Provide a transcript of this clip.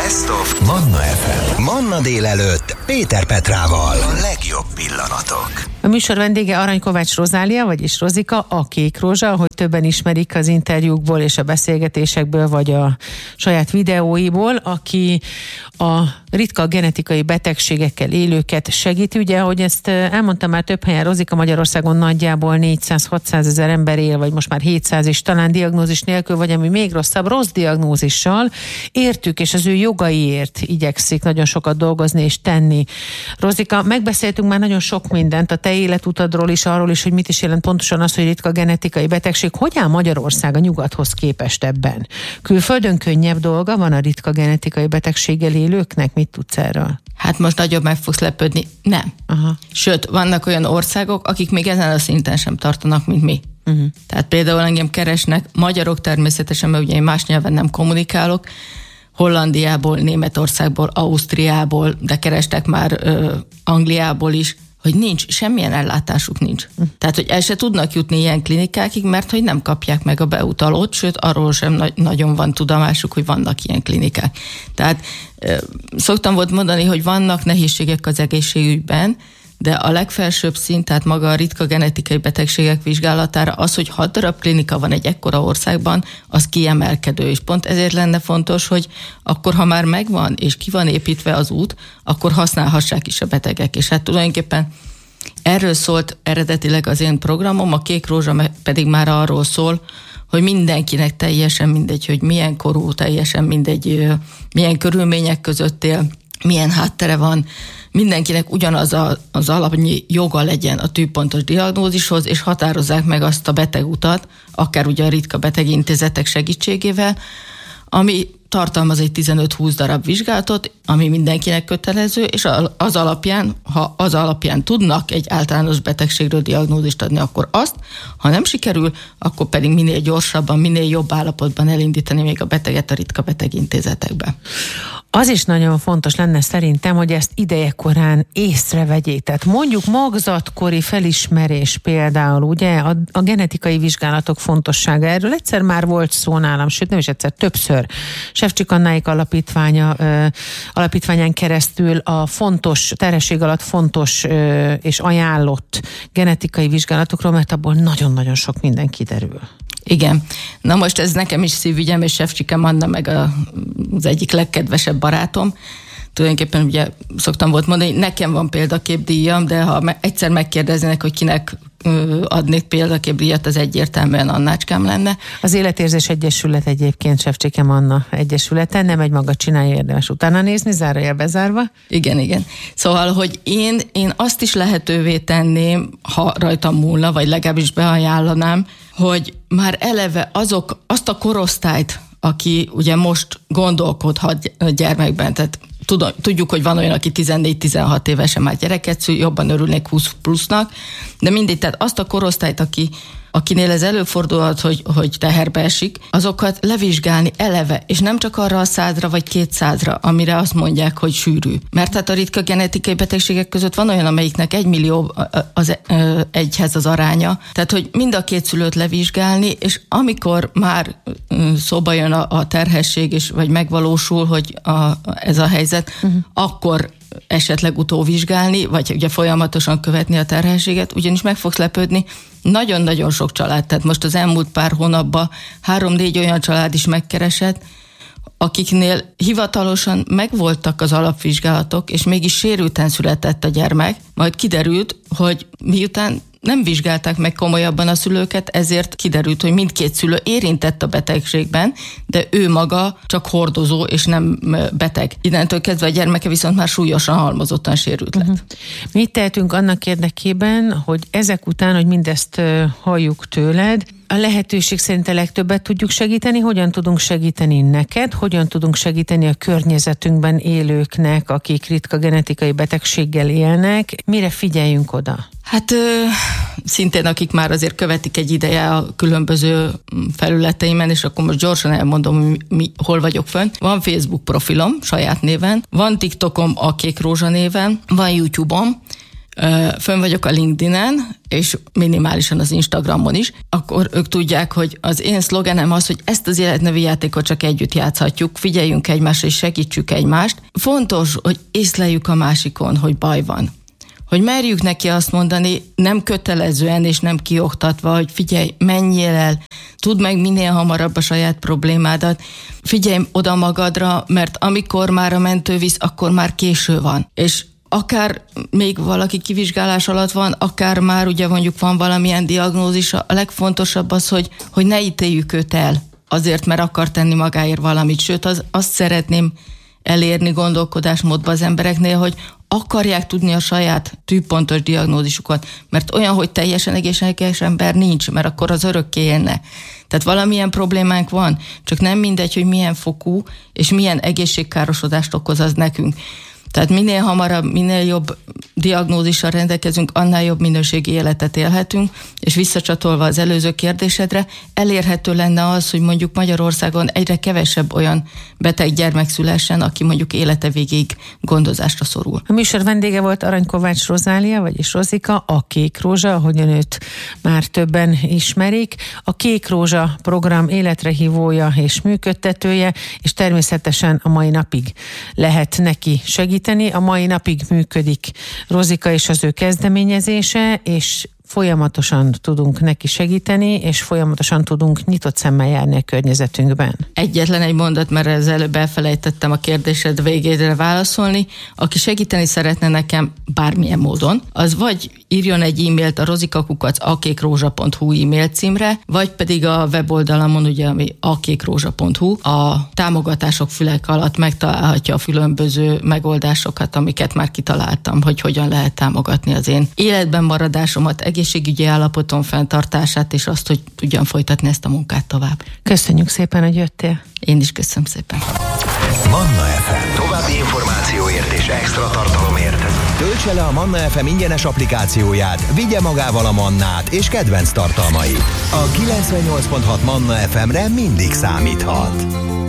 Best of Manna FM. Manna délelőtt Péter Petrával. A legjobb pillanatok. A műsor vendége Arany Kovács Rozália, vagyis Rozika, a Kék Rózsa, ahogy többen ismerik az interjúkból és a beszélgetésekből, vagy a saját videóiból, aki a ritka genetikai betegségekkel élőket segíti. Ugye, ahogy ezt elmondtam már több helyen, Rozika, Magyarországon nagyjából 400-600 ezer ember él, vagy most már 700 is, talán diagnózis nélkül, vagy ami még rosszabb, rossz diagnózissal. Értük, és az ő jogaiért igyekszik nagyon sokat dolgozni és tenni. Rozika, megbeszéltünk már nagyon sok mindent, a te életutadról is, arról is, hogy mit is jelent pontosan az, hogy ritka genetikai betegség. Hogy áll Magyarország a nyugathoz képest ebben? Külföldön könnyebb dolga van a ritka genetikai betegséggel élőknek? Mit tudsz erről? Hát most nagyobb meg fogsz lepődni. Nem. Aha. Sőt, vannak olyan országok, akik még ezen a szinten sem tartanak, mint mi. Tehát például engem keresnek magyarok természetesen, mert ugye én más nyelven nem kommunikálok, Hollandiából, Németországból, Ausztriából, de kerestek már Angliából is, hogy nincs, semmilyen ellátásuk nincs. Tehát, hogy el se tudnak jutni ilyen klinikákig, mert hogy nem kapják meg a beutalót, sőt, arról sem nagyon van tudomásuk, hogy vannak ilyen klinikák. Tehát szoktam volt mondani, hogy vannak nehézségek az egészségügyben, de a legfelsőbb szint, tehát maga a ritka genetikai betegségek vizsgálatára az, hogy 6 darab klinika van egy ekkora országban, az kiemelkedő, és pont ezért lenne fontos, hogy akkor, ha már megvan, és ki van építve az út, akkor használhassák is a betegek. És hát tulajdonképpen erről szólt eredetileg az én programom, a Kék Rózsa pedig már arról szól, hogy mindenkinek teljesen mindegy, hogy milyen korú, teljesen mindegy, milyen körülmények között él, milyen háttere van, mindenkinek ugyanaz az alapnyi joga legyen a tűpontos diagnózishoz, és határozzák meg azt a betegutat, akár ugye a ritka betegintézetek segítségével, ami tartalmaz egy 15-20 darab vizsgálatot, ami mindenkinek kötelező, és az alapján, ha az alapján tudnak egy általános betegségről diagnózist adni, akkor azt, ha nem sikerül, akkor pedig minél gyorsabban, minél jobb állapotban elindítani még a beteget a ritka betegintézetekbe. Az is nagyon fontos lenne szerintem, hogy ezt idejekorán észrevegyék. Tehát mondjuk magzatkori felismerés például, ugye a genetikai vizsgálatok fontossága. Erről egyszer már volt szó nálam, sőt nem is egyszer, többször. Sefcsik Annáik alapítványán keresztül a fontos, terhesség alatt fontos és ajánlott genetikai vizsgálatokról, mert abból nagyon-nagyon sok minden kiderül. Igen. Na most ez nekem is szívügyem, és Sefcsik Anna meg az egyik legkedvesebb barátom. Tulajdonképpen ugye szoktam volt mondani, hogy nekem van példaképdíjam, de ha egyszer megkérdeznének, hogy kinek adnék példaképdíjat, az egyértelműen Annácskám lenne. Az Életérzés Egyesület egyébként Sefcsik Anna egyesülete, nem egy maga csinálja, érdemes utána nézni, zárójel bezárva. Igen. Szóval, hogy én azt is lehetővé tenném, ha rajtam múlna, vagy legalábbis beajánlanám, hogy már eleve azt a korosztályt, aki ugye most gondolkodhat gyermekben, tehát tudjuk, hogy van olyan, aki 14-16 évesen már gyereket szül, jobban örülnék 20 plusznak, de mindig, tehát azt a korosztályt, akinél ez előfordulhat, hogy teherbe esik, azokat levizsgálni eleve, és nem csak arra a 100-ra vagy 200-ra, amire azt mondják, hogy sűrű. Mert hát a ritka genetikai betegségek között van olyan, amelyiknek 1 millió az egyhez az aránya. Tehát, hogy mind a két szülőt levizsgálni, és amikor már szóba jön a terhesség, és vagy megvalósul, hogy ez a helyzet, akkor esetleg utóvizsgálni, vagy ugye folyamatosan követni a terhességet, ugyanis meg fogsz lepődni, nagyon-nagyon sok család, tehát most az elmúlt pár hónapban 3-4 olyan család is megkeresett, akiknél hivatalosan megvoltak az alapvizsgálatok, és mégis sérülten született a gyermek, majd kiderült, hogy miután nem vizsgálták meg komolyabban a szülőket, ezért kiderült, hogy mindkét szülő érintett a betegségben, de ő maga csak hordozó és nem beteg. Innentől kezdve a gyermeke viszont már súlyosan halmozottan sérült lett. Mit tehetünk annak érdekében, hogy ezek után, hogy mindezt halljuk tőled, a lehetőség szerint a legtöbbet tudjuk segíteni, hogyan tudunk segíteni neked, hogyan tudunk segíteni a környezetünkben élőknek, akik ritka genetikai betegséggel élnek, mire figyeljünk oda? Hát szintén akik már azért követik egy ideje a különböző felületeimen, és akkor most gyorsan elmondom, hol vagyok fönn. Van Facebook profilom saját néven, van TikTokom a Kék Rózsa néven, van YouTube-om, fönn vagyok a LinkedIn-en, és minimálisan az Instagramon is, akkor ők tudják, hogy az én szlogenem az, hogy ezt az életnevi játékot csak együtt játszhatjuk, figyeljünk egymásra és segítsük egymást. Fontos, hogy észleljük a másikon, hogy baj van. Hogy merjük neki azt mondani, nem kötelezően és nem kioktatva, hogy figyelj, menjél el, tudd meg minél hamarabb a saját problémádat, figyelj oda magadra, mert amikor már a mentő visz, akkor már késő van. És akár még valaki kivizsgálás alatt van, akár már ugye mondjuk van valamilyen diagnózis, a legfontosabb az, hogy ne ítéljük őt el azért, mert akar tenni magáért valamit. Sőt, azt szeretném elérni gondolkodásmódba az embereknél, hogy akarják tudni a saját tűpontos diagnózisukat, mert olyan, hogy teljesen egészséges ember nincs, mert akkor az örökké élne. Tehát valamilyen problémánk van, csak nem mindegy, hogy milyen fokú és milyen egészségkárosodást okoz az nekünk. Tehát minél hamarabb, minél jobb diagnózissal rendelkezünk, annál jobb minőségi életet élhetünk, és visszacsatolva az előző kérdésedre, elérhető lenne az, hogy mondjuk Magyarországon egyre kevesebb olyan beteg gyermek szülessen, aki mondjuk élete végéig gondozásra szorul. A műsor vendége volt Aranykovács Rozália, vagyis Rozika, a Kék Rózsa, ahogyan őt már többen ismerik. A Kék Rózsa program életre hívója és működtetője, és természetesen a mai napig lehet neki segíteni. A mai napig működik Rozika és az ő kezdeményezése, és folyamatosan tudunk neki segíteni, és folyamatosan tudunk nyitott szemmel járni a környezetünkben. Egyetlen egy mondat, mert az előbb elfelejtettem a kérdésed végére válaszolni. Aki segíteni szeretne nekem bármilyen módon, az vagy írjon egy e-mailt a rozika@akékrózsa.hu e-mail címre, vagy pedig a weboldalamon, ugye, ami akékrózsa.hu, a támogatások fülek alatt megtalálhatja a különböző megoldásokat, amiket már kitaláltam, hogy hogyan lehet támogatni az én életben maradásomat, egészségügyi állapotom fenntartását, és azt, hogy tudjam folytatni ezt a munkát tovább. Köszönjük szépen, hogy jöttél. Én is köszönöm szépen. Manna FM. További információért és extra tartalomért töltse le a Manna FM ingyenes applikációját, vigye magával a Mannát és kedvenc tartalmait. A 98.6 Manna FM-re mindig számíthat.